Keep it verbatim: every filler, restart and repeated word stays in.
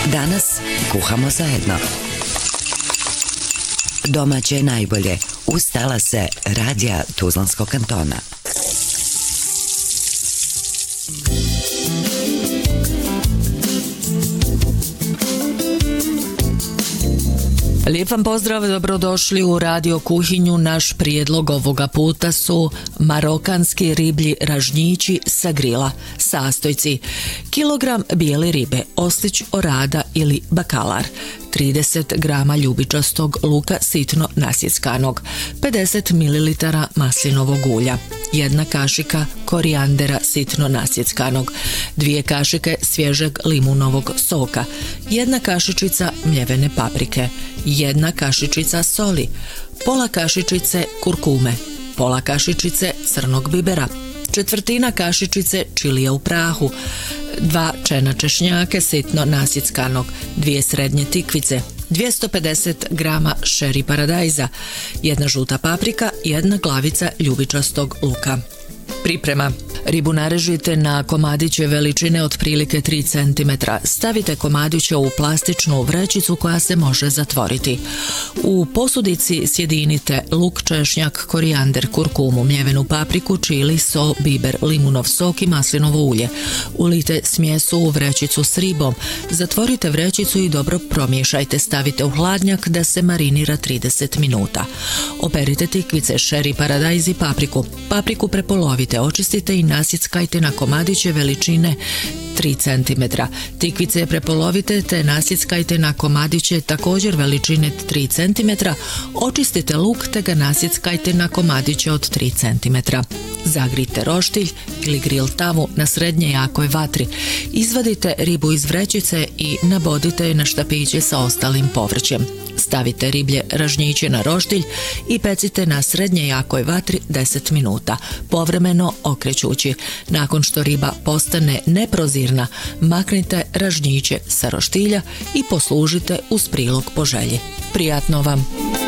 Danas kuhamo zajedno. Domaće je najbolje. Uz talase radija Tuzlanskog kantona. Lijep vam pozdrav, dobrodošli u Radio kuhinju. Naš prijedlog ovoga puta su marokanski riblji ražnjići sa grila. Sastojci: kilogram bijele ribe, oslić orada ili bakalar, trideset grama ljubičastog luka sitno nasjeckanog, pedeset mililitara maslinovog ulja, jedna kašika korijandera sitno nasjeckanog, dvije kašike svježeg limunovog soka, jedna kašičica mljevene paprike, jedna kašičica soli, pola kašičice kurkume, pola kašičice crnog bibera, četvrtina kašičice čilija u prahu, dva čena češnjake sitno nasjeckanog, dvije srednje tikvice, dvjesto pedeset grama šeri paradajza, jedna žuta paprika, jedna glavica ljubičastog luka. Priprema: ribu narežite na komadiće veličine otprilike tri centimetra. Stavite komadiće u plastičnu vrećicu koja se može zatvoriti. U posudici sjedinite luk, češnjak, korijander, kurkumu, mljevenu papriku, čili, so, biber, limunov sok i maslinovo ulje. Ulijte smjesu u vrećicu s ribom. Zatvorite vrećicu i dobro promiješajte. Stavite u hladnjak da se marinira trideset minuta. Operite tikvice, šeri paradajz i papriku. Papriku prepolovite, očistite i nasjeckajte na komadiće veličine tri centimetra. Tikvice prepolovite te nasjeckajte na komadiće također veličine tri centimetra. Očistite luk te ga nasjeckajte na komadiće od tri centimetra. Zagrijte roštilj ili grill tavu na srednje jakoj vatri. Izvadite ribu iz vrećice i nabodite je na štapiće sa ostalim povrćem. Stavite riblje ražnjiće na roštilj i pecite na srednje jakoj vatri deset minuta, povremeno okrećući. Nakon što riba postane neprozirna, maknite ražnjiće sa roštilja i poslužite uz prilog po želji. Prijatno vam!